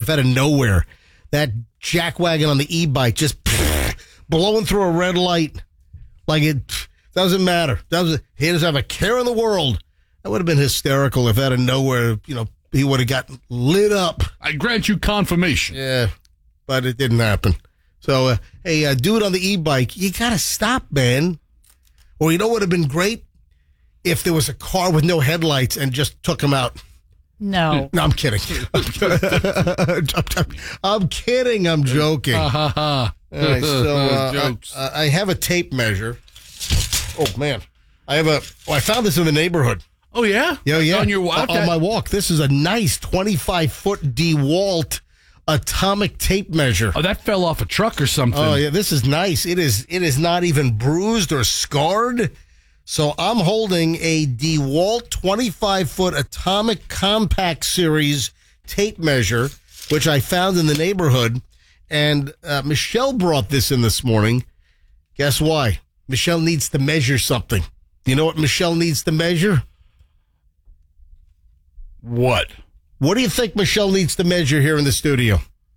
if out of nowhere that jackwagon on the e-bike just blowing through a red light like it doesn't matter. He doesn't have a care in the world. That would have been hysterical if out of nowhere, he would have gotten lit up. I grant you confirmation. Yeah, but it didn't happen. So, hey, dude on the e-bike, you got to stop, man. Or what would have been great? If there was a car with no headlights and just took him out. No. No, I'm kidding. I'm kidding. I'm joking. All right, so I have a tape measure. Oh, man. I found this in the neighborhood. Oh, yeah? Yeah. On your walk? On my walk. This is a nice 25-foot DeWalt atomic tape measure. Oh, that fell off a truck or something. Oh, yeah. This is nice. It is not even bruised or scarred. So I'm holding a DeWalt 25-foot atomic compact series tape measure, which I found in the neighborhood. And Michelle brought this in this morning. Guess why? Michelle needs to measure something. Do you know what Michelle needs to measure? What? What do you think Michelle needs to measure here in the studio?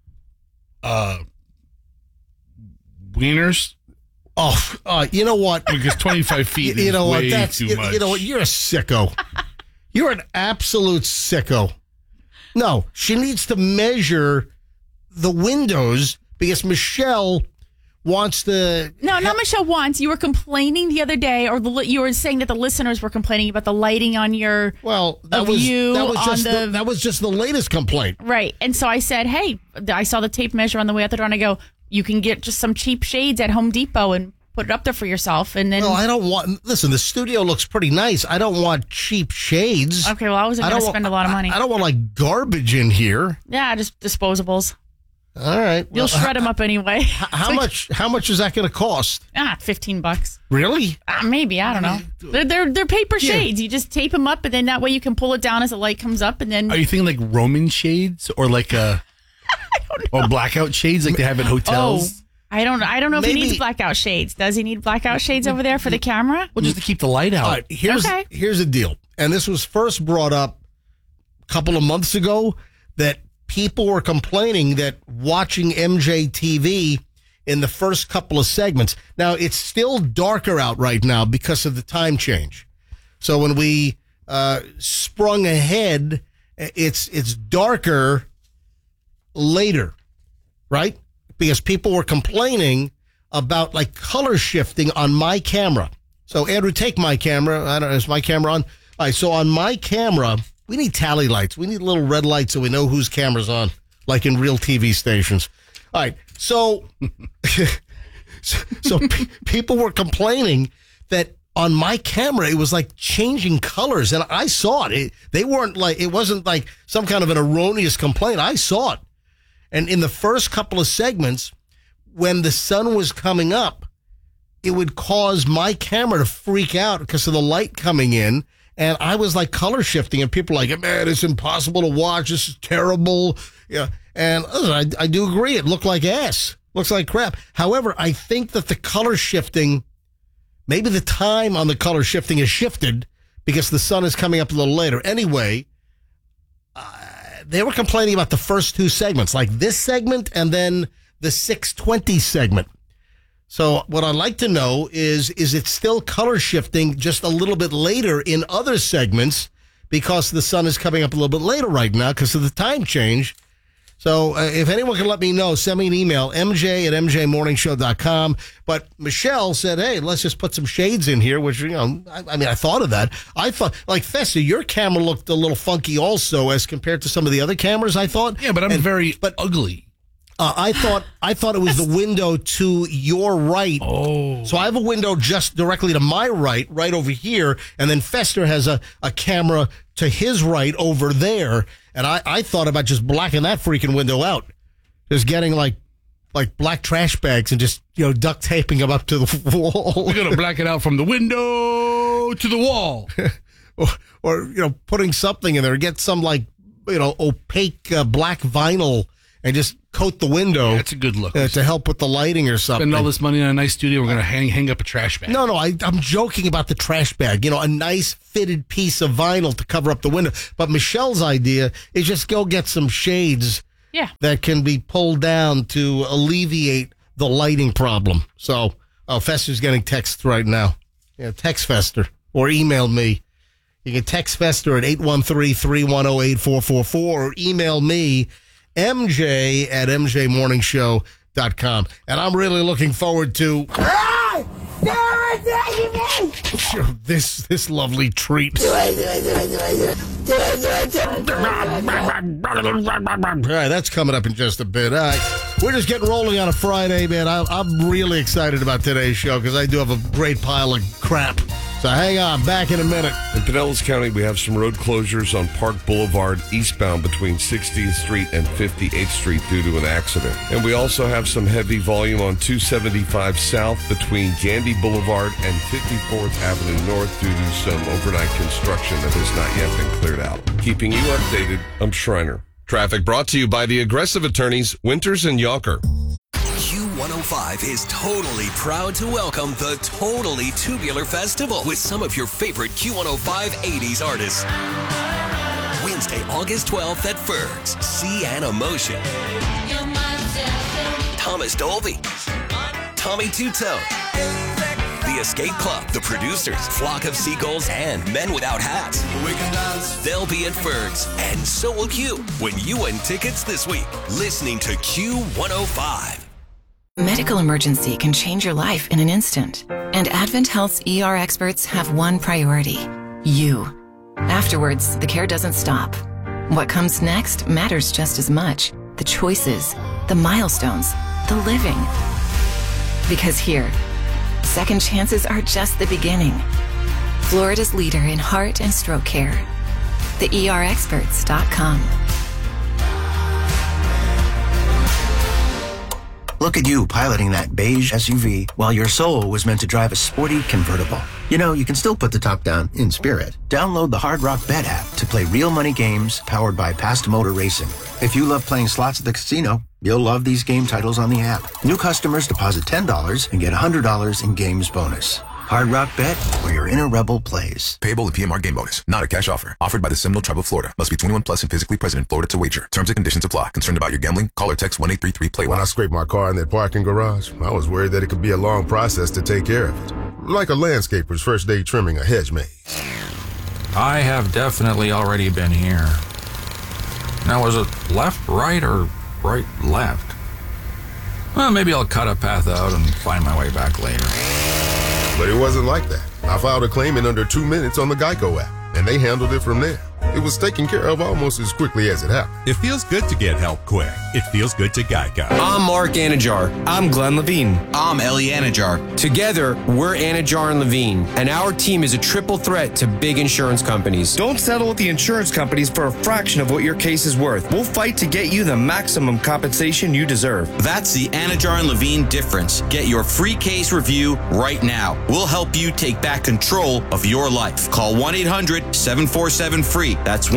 Wieners? Oh, you know what? Because 25 feet is way too much. You know what? You're a sicko. You're an absolute sicko. No, she needs to measure the windows because Michelle wants to... No, not Michelle wants. You were complaining the other day, or you were saying that the listeners were complaining about the lighting on your... Well, that was just the latest complaint. Right. And so I said, hey, I saw the tape measure on the way out the door, and I go... You can get just some cheap shades at Home Depot and put it up there for yourself. And then. No, I don't want. Listen, the studio looks pretty nice. I don't want cheap shades. Okay, well, I wasn't going to spend a lot of money. I don't want like garbage in here. Yeah, just disposables. All right. You'll shred them up anyway. How much is that going to cost? $15. Really? Maybe. I don't know. They're paper shades. You just tape them up, and then that way you can pull it down as the light comes up, and then. Are you thinking like Roman shades or like a? Or blackout shades like they have in hotels? Oh, I don't know if he needs blackout shades. Does he need blackout shades over there for the camera? Well, just to keep the light out. All right, here's the deal. And this was first brought up a couple of months ago that people were complaining that watching MJ TV in the first couple of segments. Now, it's still darker out right now because of the time change. So when we sprung ahead, it's darker later, right? Because people were complaining about like color shifting on my camera. So Andrew, take my camera. I don't know, is my camera on? All right, so on my camera, we need tally lights. We need little red lights so we know whose camera's on, like in real TV stations. All right, so people were complaining that on my camera, it was like changing colors, and I saw it. It wasn't like some kind of an erroneous complaint. I saw it. And in the first couple of segments, when the sun was coming up, it would cause my camera to freak out because of the light coming in. And I was like color shifting, and people were like, man, it's impossible to watch. This is terrible. Yeah. And I do agree. It looked like ass. Looks like crap. However, I think that the color shifting, maybe the time on the color shifting is shifted because the sun is coming up a little later. Anyway, they were complaining about the first two segments, like this segment and then the 6:20 segment. So what I'd like to know is it still color shifting just a little bit later in other segments because the sun is coming up a little bit later right now because of the time change? So if anyone can let me know, send me an email, mj@mjmorningshow.com. But Michelle said, hey, let's just put some shades in here, which, I thought of that. I thought, like, Festa, your camera looked a little funky also as compared to some of the other cameras, I thought. Yeah, but I'm very ugly. I thought it was the window to your right. Oh. So I have a window just directly to my right over here, and then Fester has a camera to his right over there. And I thought about just blacking that freaking window out. Just getting like black trash bags and just, duct taping them up to the wall. We're going to black it out from the window to the wall. or putting something in there. Get some opaque black vinyl and just coat the window. Yeah, that's a good look. To help with the lighting or something. Spend all this money on a nice studio. We're going to hang up a trash bag. No, I'm joking about the trash bag. A nice fitted piece of vinyl to cover up the window. But Michelle's idea is just go get some shades that can be pulled down to alleviate the lighting problem. So, Fester's getting texts right now. Yeah, text Fester or email me. You can text Fester at 813-310-8444 or email me, MJ at mjmorningshow.com. And I'm really looking forward to this lovely treat. All right, that's coming up in just a bit. All right, we're just getting rolling on a Friday, man. I'm really excited about today's show because I do have a great pile of crap. So hang on, back in a minute. In Pinellas County, we have some road closures on Park Boulevard eastbound between 60th Street and 58th Street due to an accident. And we also have some heavy volume on 275 South between Gandy Boulevard and 54th Avenue North due to some overnight construction that has not yet been cleared out. Keeping you updated, I'm Shriner. Traffic brought to you by the Aggressive Attorneys, Winters and Yawker. Q105 is totally proud to welcome the Totally Tubular Festival with some of your favorite Q105 80s artists. Wednesday, August 12th at Ferg's, Sea and Emotion. Thomas Dolby, Tommy Tutone, The Escape Club, The Producers, Flock of Seagulls, and Men Without Hats. They'll be at Ferg's, and so will you when you win tickets this week. Listening to Q105. Medical emergency can change your life in an instant. And Advent Health's ER experts have one priority: you. Afterwards, the care doesn't stop. What comes next matters just as much. The choices, the milestones, the living. Because here, second chances are just the beginning. Florida's leader in heart and stroke care. TheERexperts.com. Look at you piloting that beige SUV while your soul was meant to drive a sporty convertible. You know, you can still put the top down in spirit. Download the Hard Rock Bet app to play real money games powered by Past Motor Racing. If you love playing slots at the casino, you'll love these game titles on the app. New customers deposit $10 and get $100 in games bonus. Hard Rock Bet, where your inner rebel plays. Payable in PMR game bonus. Not a cash offer. Offered by the Seminole Tribe of Florida. Must be 21 plus and physically present in Florida to wager. Terms and conditions apply. Concerned about your gambling? Call or text 1-833-PLAY. When I scraped my car in that parking garage, I was worried that it could be a long process to take care of it. Like a landscaper's first day trimming a hedge maze. I have definitely already been here. Now, was it left, right, or right, left? Well, maybe I'll cut a path out and find my way back later. But it wasn't like that. I filed a claim in under 2 minutes on the Geico app, and they handled it from there. It was taken care of almost as quickly as it happened. It feels good to get help quick. It feels good to Geico. I'm Mark Anajar. I'm Glenn Levine. I'm Ellie Anajar. Together, we're Anajar and Levine, and our team is a triple threat to big insurance companies. Don't settle with the insurance companies for a fraction of what your case is worth. We'll fight to get you the maximum compensation you deserve. That's the Anajar and Levine difference. Get your free case review right now. We'll help you take back control of your life. Call 1-800-747-FREE. That's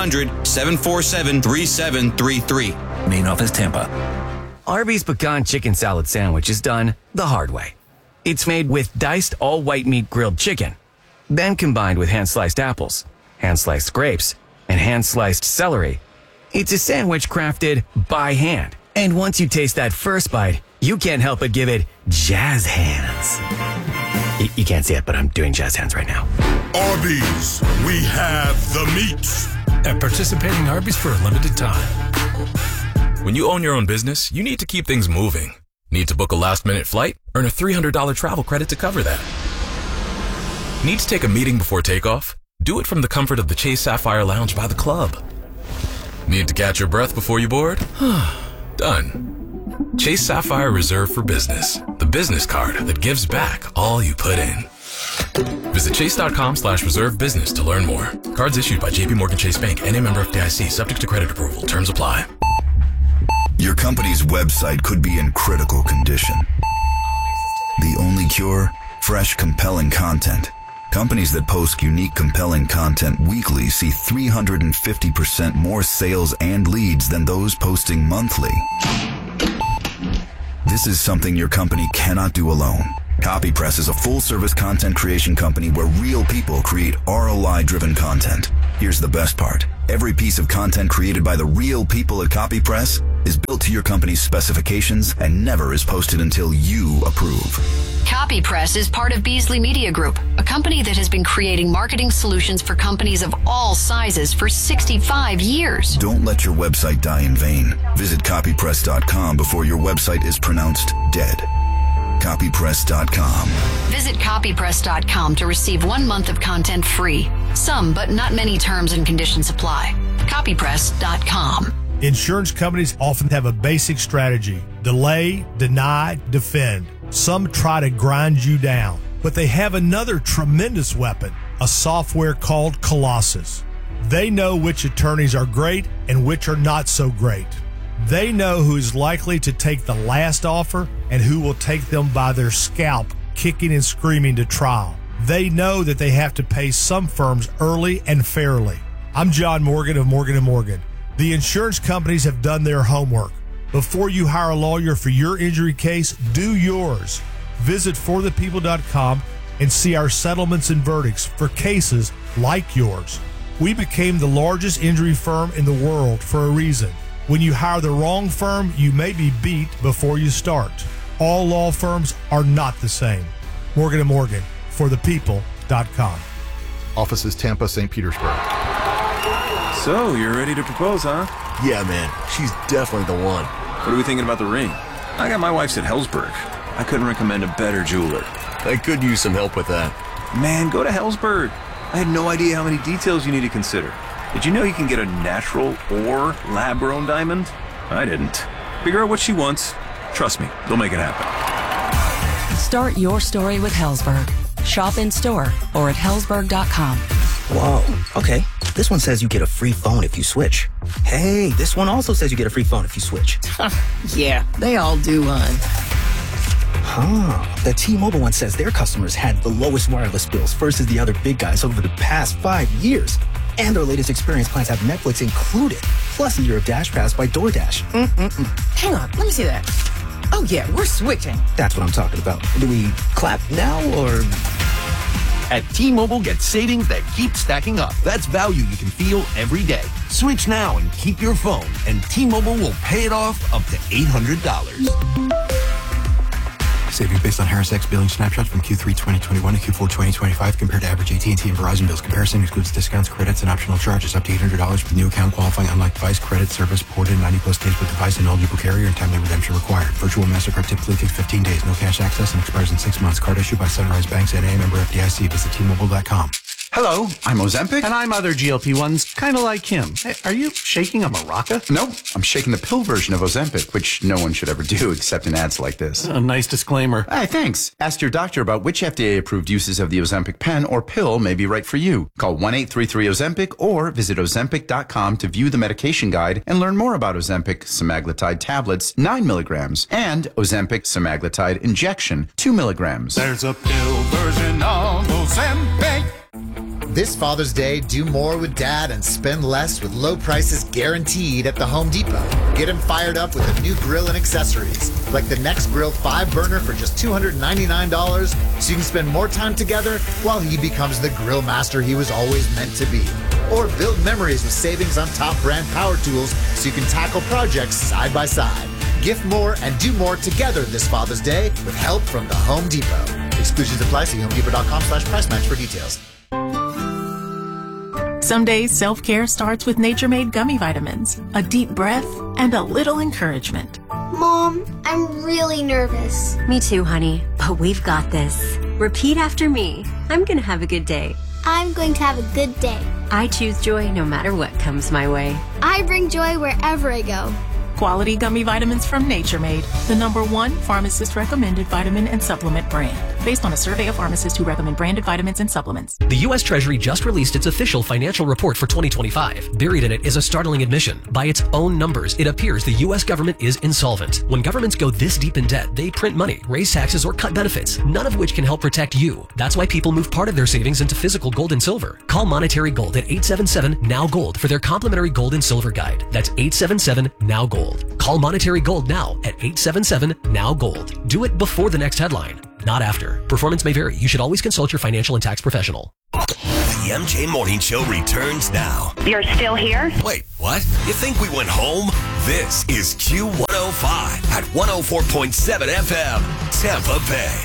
1-800-747-3733. Main office, Tampa. Arby's Pecan Chicken Salad Sandwich is done the hard way. It's made with diced all-white meat grilled chicken, then combined with hand-sliced apples, hand-sliced grapes, and hand-sliced celery. It's a sandwich crafted by hand. And once you taste that first bite, you can't help but give it jazz hands. You can't see it, but I'm doing jazz hands right now. Arby's, we have the meats. At participating Arby's for a limited time. When you own your own business, you need to keep things moving. Need to book a last-minute flight? Earn a $300 travel credit to cover that. Need to take a meeting before takeoff? Do it from the comfort of the Chase Sapphire Lounge by the club. Need to catch your breath before you board? Done. Chase Sapphire Reserve for Business, the business card that gives back all you put in. Visit chase.com/reserve business to learn more. Cards issued by JPMorgan Chase Bank and a member of FDIC, subject to credit approval. Terms apply. Your company's website could be in critical condition. The only cure? Fresh, compelling content. Companies that post unique, compelling content weekly see 350% more sales and leads than those posting monthly. This is something your company cannot do alone. CopyPress is a full-service content creation company where real people create ROI-driven content. Here's the best part. Every piece of content created by the real people at CopyPress is built to your company's specifications and never is posted until you approve. CopyPress is part of Beasley Media Group, a company that has been creating marketing solutions for companies of all sizes for 65 years. Don't let your website die in vain. Visit copypress.com before your website is pronounced dead. Copypress.com. Visit copypress.com to receive 1 month of content free. Some, but not many terms and conditions apply. Copypress.com. Insurance companies often have a basic strategy: delay, deny, defend. Some try to grind you down, but they have another tremendous weapon, a software called Colossus. They know which attorneys are great and which are not so great. They know who is likely to take the last offer and who will take them by their scalp, kicking and screaming to trial. They know that they have to pay some firms early and fairly. I'm John Morgan of Morgan & Morgan. The insurance companies have done their homework. Before you hire a lawyer for your injury case, do yours. Visit forthepeople.com and see our settlements and verdicts for cases like yours. We became the largest injury firm in the world for a reason. When you hire the wrong firm, you may be beat before you start. All law firms are not the same. Morgan & Morgan, forthepeople.com. Offices Tampa, St. Petersburg. So, you're ready to propose, huh? Yeah, man. She's definitely the one. What are we thinking about the ring? I got my wife's at Hellsberg. I couldn't recommend a better jeweler. I could use some help with that. Man, go to Hellsberg. I had no idea how many details you need to consider. Did you know you can get a natural or lab-grown diamond? I didn't. Figure out what she wants. Trust me, they'll make it happen. Start your story with Hellsberg. Shop in store or at hellsberg.com. Whoa, okay. This one says you get a free phone if you switch. Hey, this one also says you get a free phone if you switch. Yeah, they all do, hon. The T-Mobile one says their customers had the lowest wireless bills versus the other big guys over the past 5 years. And their latest experience plans have Netflix included, plus a year of Dash Pass by DoorDash. Hang on, let me see that. Oh yeah, we're switching. That's what I'm talking about. Do we clap now or... At T-Mobile, get savings that keep stacking up. That's value you can feel every day. Switch now and keep your phone, and T-Mobile will pay it off up to $800. Savings based on Harris X billing snapshots from Q3 2021 to Q4 2025 compared to average AT&T and Verizon bills. Comparison excludes discounts, credits, and optional charges up to $800 with new account qualifying unlike device credit service ported 90-plus days with device and eligible carrier and timely redemption required. Virtual MasterCard typically takes 15 days. No cash access and expires in 6 months. Card issued by Sunrise Banks N.A. member FDIC. Visit T-Mobile.com. Hello, I'm Ozempic. And I'm other GLP-1s, kind of like him. Hey, are you shaking a maraca? No, I'm shaking the pill version of Ozempic, which no one should ever do except in ads like this. A nice disclaimer. Hey, thanks. Ask your doctor about which FDA-approved uses of the Ozempic pen or pill may be right for you. Call 1-833-OZEMPIC or visit Ozempic.com to view the medication guide and learn more about Ozempic semaglutide tablets, 9 milligrams, and Ozempic semaglutide injection, 2 milligrams. There's a pill version of Ozempic. This Father's Day, do more with Dad and spend less with low prices guaranteed at the Home Depot. Get him fired up with a new grill and accessories, like the Next Grill 5-burner for just $299, so you can spend more time together while he becomes the grill master he was always meant to be. Or build memories with savings on top brand power tools so you can tackle projects side by side. Gift more and do more together this Father's Day with help from the Home Depot. Exclusions apply. See HomeDepot.com/price match for details. Some days, self-care starts with Nature-Made gummy vitamins, a deep breath, and a little encouragement. Mom, I'm really nervous. Me too, honey, but we've got this. Repeat after me. I'm gonna have a good day. I'm going to have a good day. I choose joy no matter what comes my way. I bring joy wherever I go. Quality gummy vitamins from Nature Made, the #1 pharmacist-recommended vitamin and supplement brand, based on a survey of pharmacists who recommend branded vitamins and supplements. The U.S. Treasury just released its official financial report for 2025. Buried in it is a startling admission. By its own numbers, it appears the U.S. government is insolvent. When governments go this deep in debt, they print money, raise taxes, or cut benefits, none of which can help protect you. That's why people move part of their savings into physical gold and silver. Call Monetary Gold at 877-NOW-GOLD for their complimentary gold and silver guide. That's 877-NOW-GOLD. Call Monetary Gold now at 877-NOW-GOLD. Do it before the next headline. not after. Performance may vary. You should always consult your financial and tax professional. The MJ Morning Show returns now. You're still here? Wait, what? You think we went home? This is Q105 at 104.7 FM, Tampa Bay.